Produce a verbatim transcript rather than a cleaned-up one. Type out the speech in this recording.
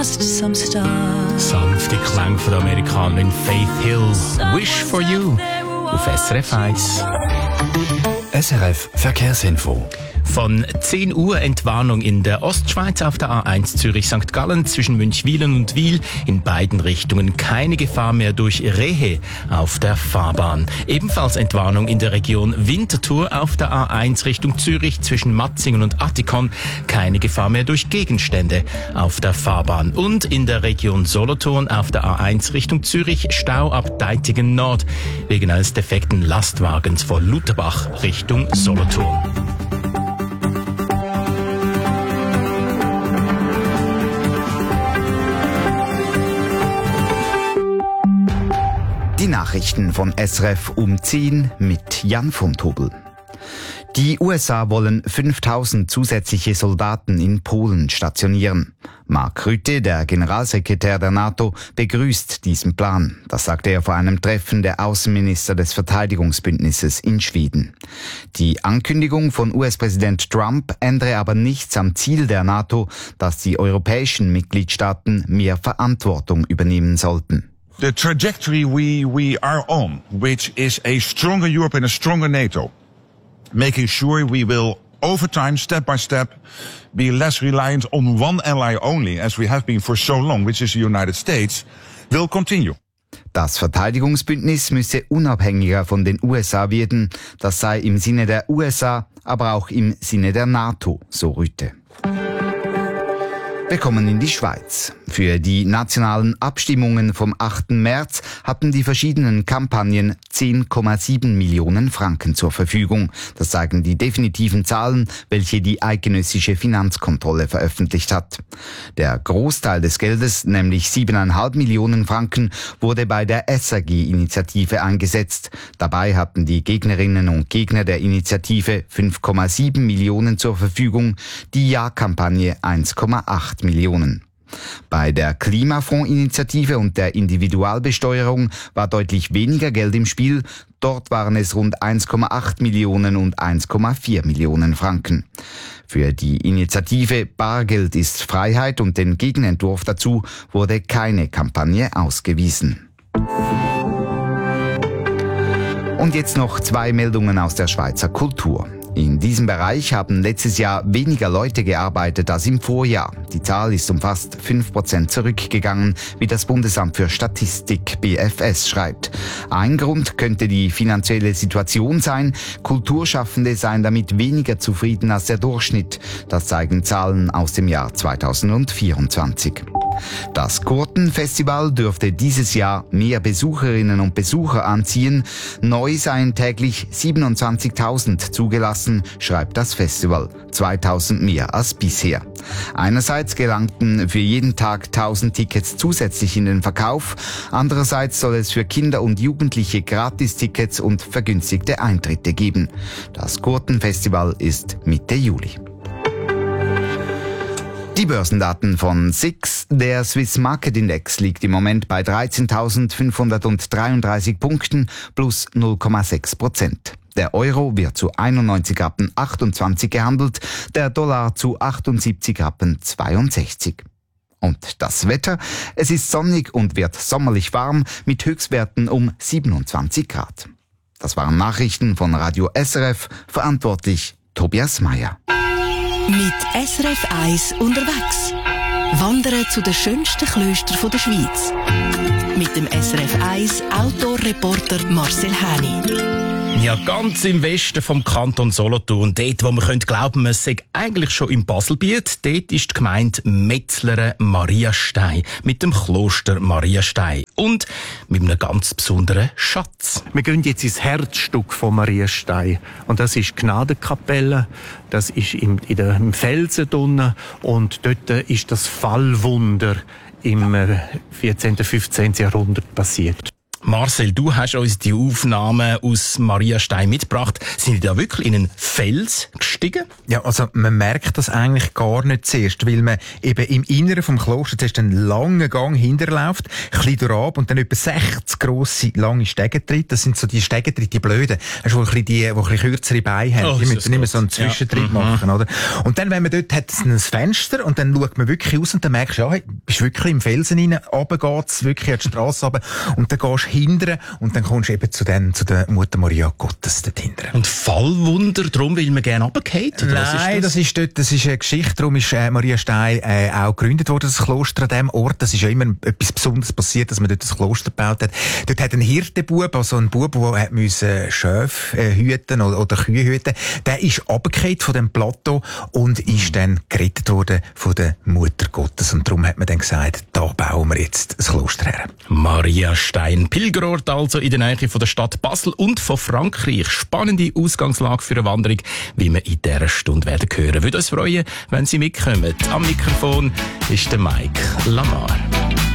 Sanfte Klänge von der Amerikanerin Faith Hill. Wish for You auf S R F eins. S R F Verkehrsinfo. Von zehn Uhr Entwarnung in der Ostschweiz auf der A eins Zürich-Sankt Gallen zwischen Münchwilen und Wil. In beiden Richtungen keine Gefahr mehr durch Rehe auf der Fahrbahn. Ebenfalls Entwarnung in der Region Winterthur auf der A eins Richtung Zürich zwischen Matzingen und Attikon. Keine Gefahr mehr durch Gegenstände auf der Fahrbahn. Und in der Region Solothurn auf der A eins Richtung Zürich Stau ab Deitigen Nord wegen eines defekten Lastwagens vor Lutherbach Richtung Solothurn. Die Nachrichten von S R F um zehn mit Jan von Tobel. Die U S A wollen fünftausend zusätzliche Soldaten in Polen stationieren. Mark Rutte, der Generalsekretär der NATO, begrüßt diesen Plan. Das sagte er vor einem Treffen der Außenminister des Verteidigungsbündnisses in Schweden. Die Ankündigung von U S-Präsident Trump ändere aber nichts am Ziel der NATO, dass die europäischen Mitgliedstaaten mehr Verantwortung übernehmen sollten. The trajectory we, we are on, which is a stronger Europe and a stronger NATO, making sure we will, over time, step by step, be less reliant on one ally only, as we have been for so long, which is the United States, will continue. Das Verteidigungsbündnis müsse unabhängiger von den U S A werden. Das sei im Sinne der U S A, aber auch im Sinne der NATO, so Rutte. Wir kommen in die Schweiz. Für die nationalen Abstimmungen vom achten März hatten die verschiedenen Kampagnen zehn Komma sieben Millionen Franken zur Verfügung. Das zeigen die definitiven Zahlen, welche die eidgenössische Finanzkontrolle veröffentlicht hat. Der Großteil des Geldes, nämlich sieben Komma fünf Millionen Franken, wurde bei der S R G-Initiative eingesetzt. Dabei hatten die Gegnerinnen und Gegner der Initiative fünf Komma sieben Millionen zur Verfügung, die Ja-Kampagne eins Komma acht Millionen. Bei der Klimafonds-Initiative und der Individualbesteuerung war deutlich weniger Geld im Spiel. Dort waren es rund eins Komma acht Millionen und eins Komma vier Millionen Franken. Für die Initiative Bargeld ist Freiheit und den Gegenentwurf dazu wurde keine Kampagne ausgewiesen. Und jetzt noch zwei Meldungen aus der Schweizer Kultur. In diesem Bereich haben letztes Jahr weniger Leute gearbeitet als im Vorjahr. Die Zahl ist um fast fünf Prozent zurückgegangen, wie das Bundesamt für Statistik B F S schreibt. Ein Grund könnte die finanzielle Situation sein. Kulturschaffende seien damit weniger zufrieden als der Durchschnitt. Das zeigen Zahlen aus dem Jahr zweitausendvierundzwanzig. Das Kurtenfestival dürfte dieses Jahr mehr Besucherinnen und Besucher anziehen. Neu seien täglich siebenundzwanzigtausend zugelassen, schreibt das Festival. zweitausend mehr als bisher. Einerseits gelangten für jeden Tag tausend Tickets zusätzlich in den Verkauf. Andererseits soll es für Kinder und Jugendliche Gratistickets und vergünstigte Eintritte geben. Das Kurtenfestival ist Mitte Juli. Die Börsendaten von S I X. Der Swiss Market Index liegt im Moment bei dreizehntausendfünfhundertdreiunddreißig Punkten plus null Komma sechs Prozent. Der Euro wird zu einundneunzig Rappen achtundzwanzig gehandelt, der Dollar zu achtundsiebzig Rappen zweiundsechzig. Und das Wetter? Es ist sonnig und wird sommerlich warm mit Höchstwerten um siebenundzwanzig Grad. Das waren Nachrichten von Radio S R F, verantwortlich Tobias Meyer. Mit S R F eins unterwegs. Wandern zu den schönsten Klöstern der Schweiz. Mit dem S R F eins Outdoor-Reporter Marcel Häni. Ja, ganz im Westen vom Kanton Solothurn, dort, wo man könnte glauben, man sei eigentlich schon im Baselbiet, dort ist die Gemeinde Metzleren Mariastein mit dem Kloster Mariastein und mit einem ganz besonderen Schatz. Wir gehen jetzt ins Herzstück von Mariastein und das ist die Gnadenkapelle, das ist im, in der, im Felsen drinnen und dort ist das Fallwunder im vierzehnten, fünfzehnten Jahrhundert passiert. Marcel, du hast uns die Aufnahmen aus Mariastein mitgebracht. Sind die da wirklich in einen Fels gestiegen? Ja, also man merkt das eigentlich gar nicht zuerst, weil man eben im Inneren vom Kloster zuerst einen langen Gang hinterläuft, ein bisschen durchab und dann etwa sechzig grosse, lange Stegentritte. Das sind so die Stegentritte, die blöden. Hast du, wo ein bisschen die, die ein bisschen kürzere Beine haben. Oh, die müssen immer so einen ja. Zwischentritt mhm. machen, oder? Und dann, wenn man dort hat, es ein Fenster und dann schaut man wirklich raus und dann merkst du, ja, hey, bist wirklich im Felsen rein, runter geht's, wirklich an die Strasse runter und dann gehst du hindern und dann kommst du eben zu, den, zu der Mutter Maria Gottes dort hinten. Und Fallwunder, darum will man gerne runtergehen? Nein, das? das ist dort, das ist eine Geschichte, darum ist äh, Mariastein äh, auch gegründet worden, das Kloster an diesem Ort. Das ist ja immer etwas Besonderes passiert, dass man dort das Kloster gebaut hat. Dort hat ein Hirtenbub, also ein Bub, der hat müssen Schöfe äh, hüten oder, oder Kühe hüten, der ist runtergefallen von dem Plateau und ist dann gerettet worden von der Mutter Gottes. Und darum hat man dann gesagt, da bauen wir jetzt das Kloster her. Mariastein, Pilgerort also in der Nähe von der Stadt Basel und von Frankreich. Spannende Ausgangslage für eine Wanderung, wie wir in dieser Stunde werden hören. Würde uns freuen, wenn Sie mitkommen. Am Mikrofon ist der Mike Lamar.